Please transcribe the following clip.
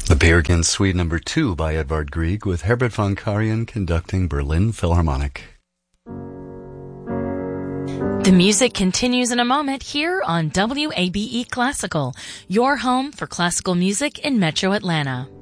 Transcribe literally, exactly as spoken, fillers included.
The Peer Gynt Suite Number Two by Edvard Grieg with Herbert von Karajan conducting Berlin Philharmonic. The music continues in a moment here on W A B E Classical, your home for classical music in Metro Atlanta.